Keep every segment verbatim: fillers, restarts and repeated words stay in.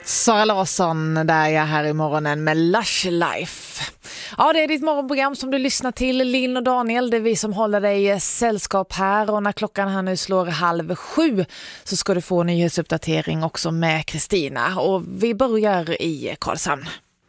Sara Larsson där jag här i morgonen med Lush Life. Ja, det är ditt morgonprogram som du lyssnar till, Linn och Daniel. Det är vi som håller dig sällskap här, och när klockan här nu slår halv sju så ska du få en nyhetsuppdatering också med Kristina. Och vi börjar i Karlshamn.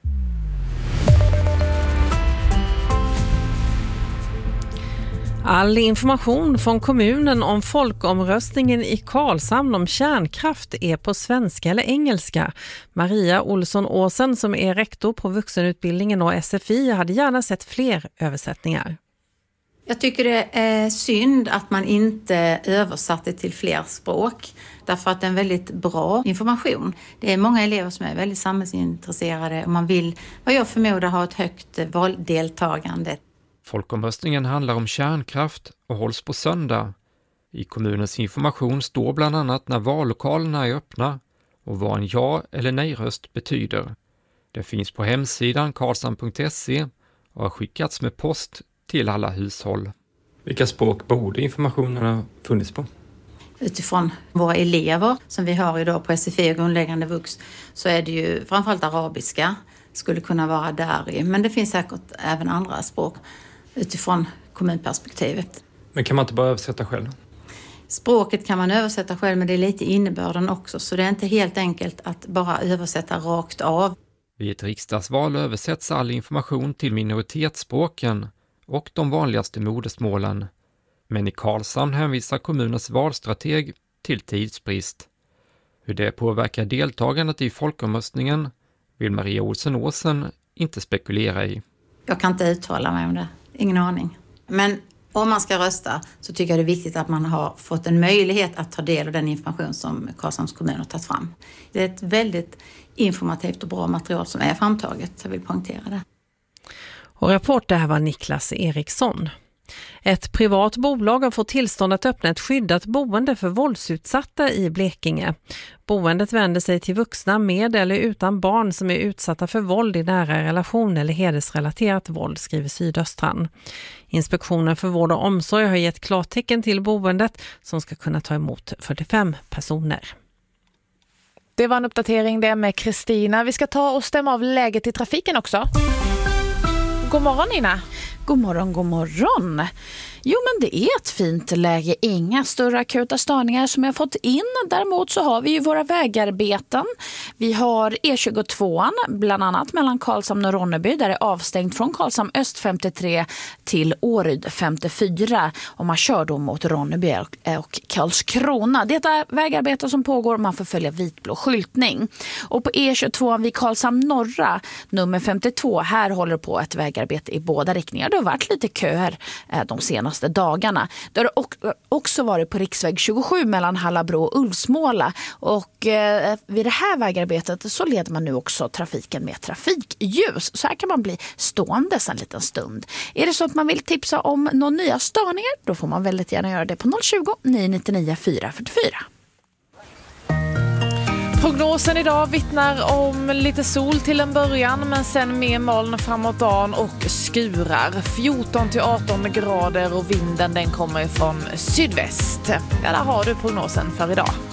All information från kommunen om folkomröstningen i Karlshamn om kärnkraft är på svenska eller engelska. Maria Olsson Åsen, som är rektor på vuxenutbildningen och S F I, hade gärna sett fler översättningar. Jag tycker det är synd att man inte översatte till fler språk, därför att det är en väldigt bra information. Det är många elever som är väldigt samhällsintresserade och man vill, vad jag förmodar, ha ett högt valdeltagande. Folkomröstningen handlar om kärnkraft och hålls på söndag. I kommunens information står bland annat när vallokalerna är öppna och vad en ja- eller nej-röst betyder. Det finns på hemsidan karlshamn punkt se och har skickats med post till alla hushåll. Vilka språk borde informationen ha funnits på? Utifrån våra elever som vi har idag på S F I och grundläggande vux så är det ju framförallt arabiska skulle kunna vara där i. Men det finns säkert även andra språk utifrån kommunperspektivet. Men kan man inte bara översätta själv? Språket kan man översätta själv, men det är lite innebörden också. Så det är inte helt enkelt att bara översätta rakt av. Vid ett riksdagsval översätts all information till minoritetsspråken och de vanligaste modersmålen. Men i Karlshamn hänvisar kommunens valstrateg till tidsbrist. Hur det påverkar deltagandet i folkomröstningen vill Maria Olsson Åsen inte spekulera i. Jag kan inte uttala mig om det. Ingen aning. Men om man ska rösta så tycker jag det är viktigt att man har fått en möjlighet att ta del av den information som Karlshamns kommun har tagit fram. Det är ett väldigt informativt och bra material som är framtaget. Jag vill poängtera det. Och rapporter här var Niklas Eriksson. Ett privat bolag har fått tillstånd att öppna ett skyddat boende för våldsutsatta i Blekinge. Boendet vänder sig till vuxna med eller utan barn som är utsatta för våld i nära relation eller hedersrelaterat våld, skriver Sydöstran. Inspektionen för vård och omsorg har gett klartecken till boendet som ska kunna ta emot fyrtiofem personer. Det var en uppdatering det med Kristina. Vi ska ta och stämma av läget i trafiken också. God morgon, Nina. God morgon, god morgon. Jo, men det är ett fint läge. Inga större akuta störningar som jag fått in. Däremot så har vi ju våra vägarbeten. Vi har E tjugotvå, bland annat mellan Karlshamn och Ronneby. Där det är avstängt från Karlshamn öst femtiotre till Åryd femtiofyra. Och man kör då mot Ronneby och Karlskrona. Det är vägarbeten som pågår och man får följa vitblå skyltning. Och på E tjugotvå vid Karlshamn norra, nummer femtiotvå, här håller på ett vägarbete i båda riktningar. Det har varit lite köer de senaste dagarna. Det har också varit på riksväg tjugosju mellan Hallabro och Ulvsmåla, och eh, vid det här vägarbetet så leder man nu också trafiken med trafikljus. Så här kan man bli stående en liten stund. Är det så att man vill tipsa om några nya störningar, då får man väldigt gärna göra det på noll tjugo, nio nio nio, fyra fyra fyra. Prognosen idag vittnar om lite sol till en början, men sen mer moln framåt dagen och skurar. fjorton till arton grader och vinden den kommer från sydväst. Ja, där har du prognosen för idag.